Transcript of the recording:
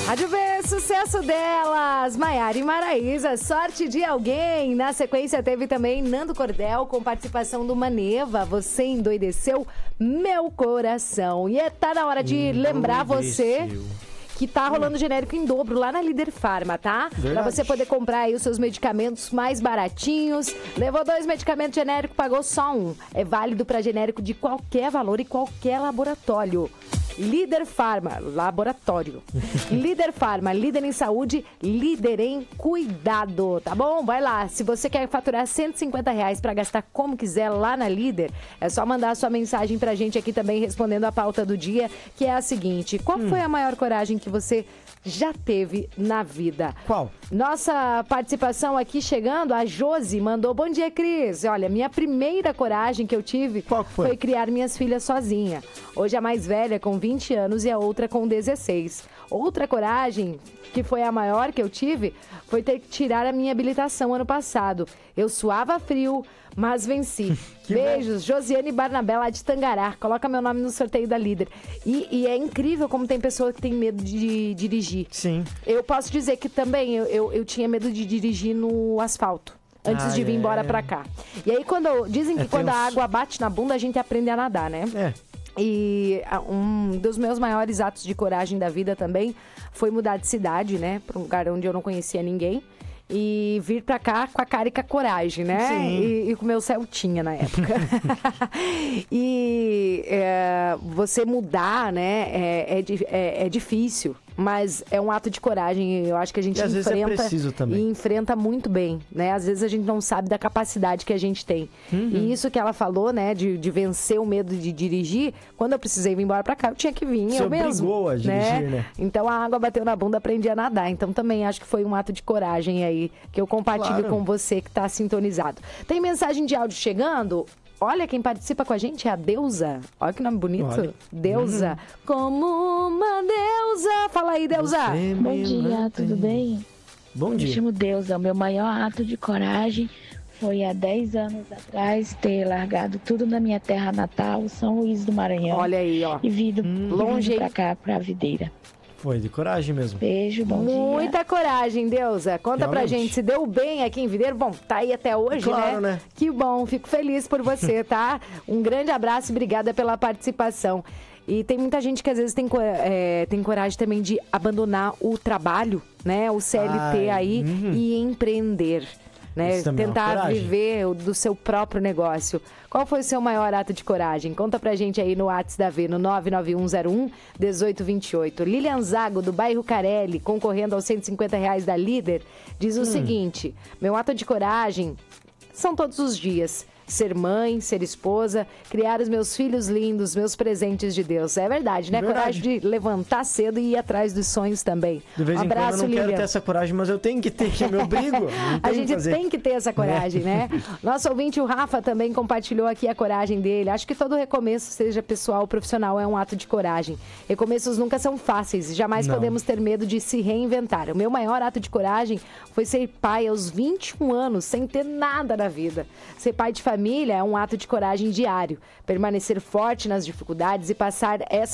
Rádio B, sucesso delas, Maiara e Maraísa, sorte de alguém. Na sequência teve também Nando Cordel com participação do Maneva, Você Endoideceu Meu Coração. E tá na hora de lembrar você que tá rolando genérico em dobro lá na Líder Farma, tá? Verdade. Pra você poder comprar aí os seus medicamentos mais baratinhos. Levou 2 medicamentos genéricos, pagou só 1. É válido pra genérico de qualquer valor e qualquer laboratório. Líder Farma, laboratório. Líder Farma, líder em saúde, líder em cuidado, tá bom? Vai lá, se você quer faturar R$150 para gastar como quiser lá na Líder, é só mandar a sua mensagem pra gente aqui também respondendo a pauta do dia, que é a seguinte: qual foi a maior coragem que você já teve na vida? Qual? Nossa participação aqui chegando, a Josi mandou: bom dia, Cris. Olha, minha primeira coragem que eu tive foi criar minhas filhas sozinha. Hoje a mais velha com 20 anos e a outra com 16. Outra coragem, que foi a maior que eu tive, foi ter que tirar a minha habilitação ano passado. Eu suava frio, mas venci. Beijos, Josiane Barnabé, lá de Tangará. Coloca meu nome no sorteio da Líder. E é incrível como tem pessoa que tem medo de dirigir. Sim. Eu posso dizer que também eu tinha medo de dirigir no asfalto. Antes de vir embora pra cá. E aí, dizem que quando a água bate na bunda, a gente aprende a nadar, né? E um dos meus maiores atos de coragem da vida também foi mudar de cidade, né? Pra um lugar onde eu não conhecia ninguém. E vir pra cá com a cara e com a coragem, né? E com o meu Celtinha na época. E você mudar, né? É difícil. Mas é um ato de coragem, eu acho que a gente às vezes é preciso também. E enfrenta muito bem, né? Às vezes a gente não sabe da capacidade que a gente tem. E isso que ela falou, né, de vencer o medo de dirigir, quando eu precisei vir embora pra cá, eu tinha que vir, eu mesmo. Você obrigou a dirigir, né? Então a água bateu na bunda, aprendi a nadar. Então também acho que foi um ato de coragem aí, que eu compartilho com você que tá sintonizado. Tem mensagem de áudio chegando? Olha, quem participa com a gente é a Deusa. Olha que nome bonito. Olha. Deusa. Como uma deusa. Fala aí, Deusa. Bom dia, tudo bem? Bom dia. Me chamo Deusa. O meu maior ato de coragem foi há 10 anos atrás ter largado tudo na minha terra natal, São Luís do Maranhão. Olha aí, ó. E vindo longe pra cá, pra Videira. Foi de coragem mesmo. Beijo, bom dia. Muita coragem, Deusa. Conta pra gente, se deu bem aqui em Videiro. Bom, tá aí até hoje, claro, né? Que bom, fico feliz por você, tá? Um grande abraço e obrigada pela participação. E tem muita gente que às vezes tem coragem também de abandonar o trabalho, né? O CLT e empreender. Né? Tentar viver do seu próprio negócio. Qual foi o seu maior ato de coragem? Conta pra gente aí no WhatsApp da V, no 99101-1828. Lilian Zago, do bairro Carelli, concorrendo aos R$150 da Líder, diz o seguinte: meu ato de coragem são todos os dias. Ser mãe, ser esposa, criar os meus filhos lindos, meus presentes de Deus. É verdade, né? Verdade. Coragem de levantar cedo e ir atrás dos sonhos também. De vez em quando eu não quero ter essa coragem, mas eu tenho que ter, que é meu brigo. A gente tem que ter essa coragem, né? Nosso ouvinte, o Rafa, também compartilhou aqui a coragem dele. Acho que todo recomeço, seja pessoal ou profissional, é um ato de coragem. Recomeços nunca são fáceis e jamais podemos ter medo de se reinventar. O meu maior ato de coragem foi ser pai aos 21 anos, sem ter nada na vida. Ser pai de família é um ato de coragem diário. Permanecer forte nas dificuldades e passar essa